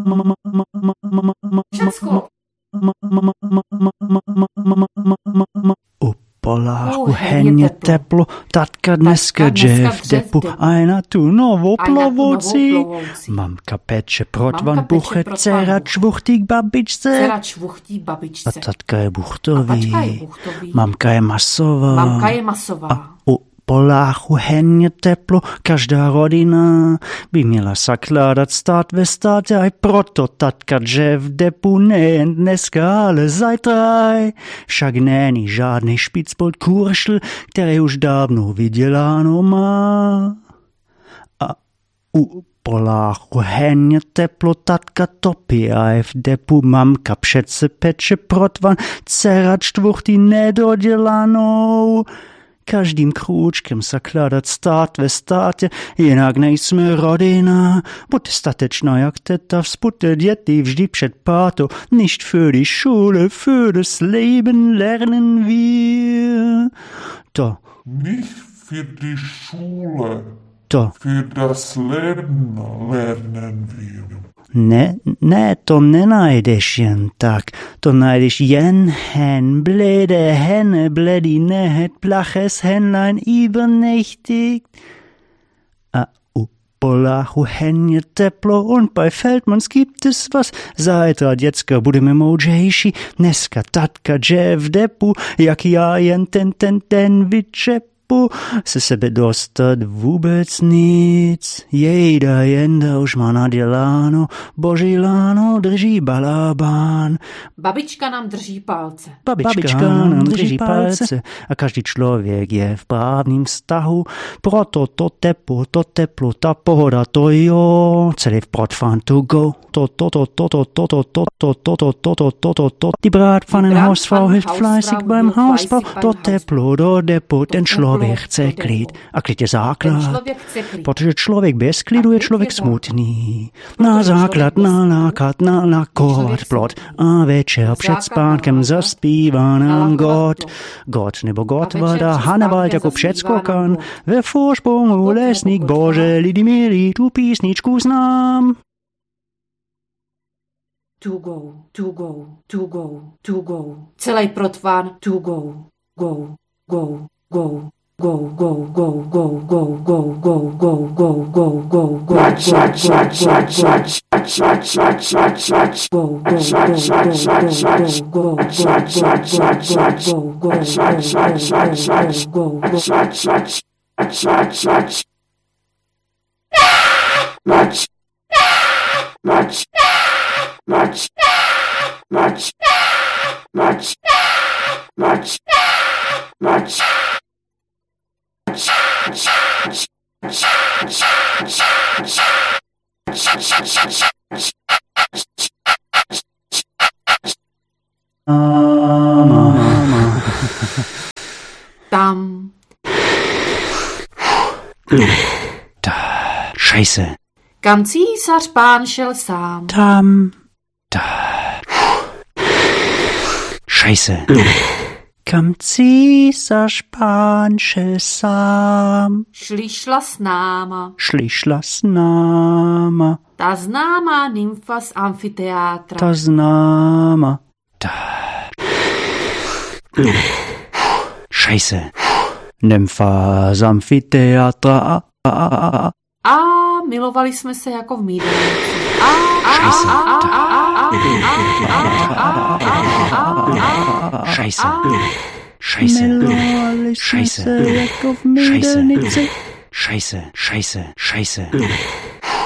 Všecko. U Poláchu henně teplo, tatka dneska dže v depu, a na tu novou plovoucí. Mamka peče protvan buchet, dcera čvuchtí k babičce. A tatka je buchtový. Mamka je masová. A u Poláchu henně teplo, každá rodina by měla zakládat stát ve státě, a proto tatka dže v depu nejen dneska, ale zajtra. Však není žádný špicbold kuršl, který už dávno vyděláno má. A u Poláchu henně teplo, tatka topí a v depu mamka přece peče protvan, dcera čtvrtý nedodělanou. Každým krůčkem zakládat stát ve státě, jinak nejsme rodina. Buďte statečná jak teta, vzpute děti vždy před pátou, nicht für die Schule, für das Leben lernen wir. To. Nicht für die Schule, to. für das Leben lernen wir. Ne, to nenajdeš jen tak. To najdeš jen hen, blöde Henne, blädi nehet, plaches Hennlein übernächtigt. A u Poláchu henně teplo und bei Feldmanns gibt es was. Zajtra, děcka, budeme moudřejší. Dneska tatka dže v depu, jak já jen ten vyčepu. Se sebe dostat vůbec nic. Jejda jenda už má naděláno, boží láno drží balabán. Babička nám drží palce. Babička nám drží palce a každý člověk je v právním vztahu. Proto to teplo, ta pohoda, to jo, celý vprot fan to go. Die Bratpfannenhausfrau hilft fleißig beim Hausbau. To teplo, do depo, ten člověk chce klid. A klid je základ. Protože člověk bez klidu je člověk smutný. Na základ nalákat, nalakovat plot. A večer před spánkem zaspívá nám God nebo Gottwalda, Hannibal jako předskokan. Ve vorsprungu lesník Bože, lidi milí, tu písničku znám. To go. Celý protván, to go. Tam. Scheiße. Kam císař pán šel sám. Tam. Scheiße. Kam císař pán šel sám. Šla s náma. Ta známá nymfa z amfiteátra. Ta známá. Scheiße. Nymfa z amfiteátra. A milovali jsme se jako v mídelníci. Scheiße. Scheiße.